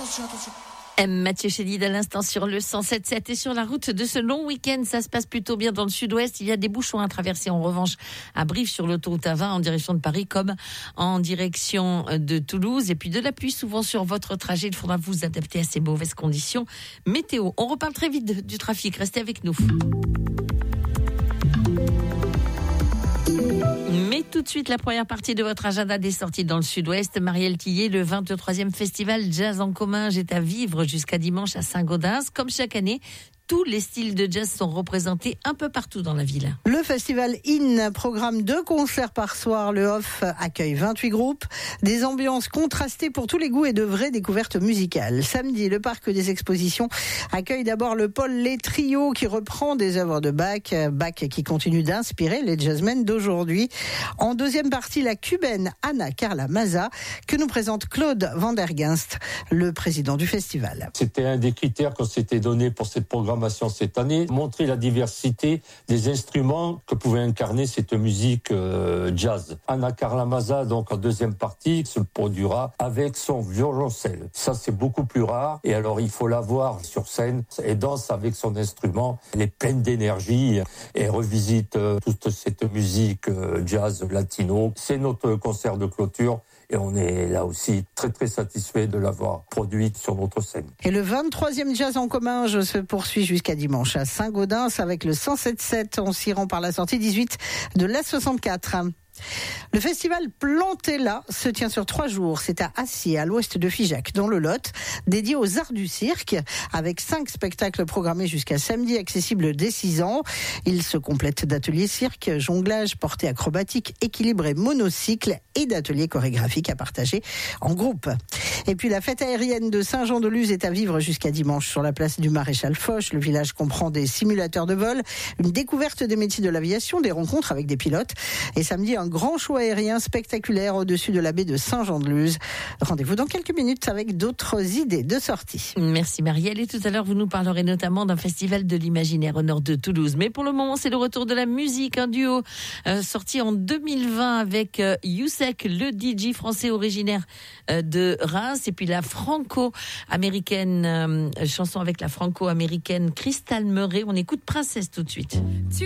attention. Mathieu Chédid à l'instant sur le 107.7 et sur la route de ce long week-end. Ça se passe plutôt bien dans le sud-ouest. Il y a des bouchons à traverser en revanche à Brive sur l'autoroute A20 en direction de Paris comme en direction de Toulouse. Et puis de la pluie souvent sur votre trajet. Il faudra vous adapter à ces mauvaises conditions météo. On reparle très vite du trafic. Restez avec nous. Mais tout de suite, la première partie de votre agenda des sorties dans le sud-ouest. Marielle Tillier, le 23e festival Jazz en Comminges est à vivre jusqu'à dimanche à Saint-Gaudens. Comme chaque année, tous les styles de jazz sont représentés un peu partout dans la ville. Le festival IN programme 2 concerts par soir. Le Off accueille 28 groupes. Des ambiances contrastées pour tous les goûts et de vraies découvertes musicales. Samedi, le parc des expositions accueille d'abord le Paul Les Trio qui reprend des œuvres de Bach. Bach qui continue d'inspirer les jazzmen d'aujourd'hui. En deuxième partie, la cubaine Ana Carla Maza que nous présente Claude Vandergenst, le président du festival. C'était un des critères qu'on s'était donné pour cette programmation cette année, montrer la diversité des instruments que pouvait incarner cette musique jazz. Ana Carla Maza, donc en deuxième partie, se produira avec son violoncelle. Ça, c'est beaucoup plus rare. Et alors, il faut la voir sur scène et danse avec son instrument. Elle est pleine d'énergie et revisite toute cette musique jazz latino. C'est notre concert de clôture. Et on est là aussi très très satisfait de l'avoir produite sur notre scène. Et le 23e Jazz en Comminges se poursuit jusqu'à dimanche à Saint-Gaudens avec le 107.7. On s'y rend par la sortie 18 de l'A64. Le festival Plantella se tient sur 3 jours. C'est à Assier, à l'ouest de Figeac, dans le Lot, dédié aux arts du cirque, avec 5 spectacles programmés jusqu'à samedi, accessibles dès 6 ans. Il se complète d'ateliers cirque, jonglage, portée acrobatique, équilibré, monocycle et d'ateliers chorégraphiques à partager en groupe. Et puis la fête aérienne de Saint-Jean-de-Luz est à vivre jusqu'à dimanche sur la place du Maréchal Foch. Le village comprend des simulateurs de vol, une découverte des métiers de l'aviation, des rencontres avec des pilotes. Et samedi, un grand show aérien spectaculaire au-dessus de la baie de Saint-Jean-de-Luz. Rendez-vous dans quelques minutes avec d'autres idées de sortie. Merci Marielle. Et tout à l'heure, vous nous parlerez notamment d'un festival de l'imaginaire au nord de Toulouse. Mais pour le moment, c'est le retour de la musique. Un duo sorti en 2020 avec Youssek, le DJ français originaire de Reims. Et puis la franco-américaine, chanson avec la franco-américaine Crystal Murray. On écoute Princesse tout de suite.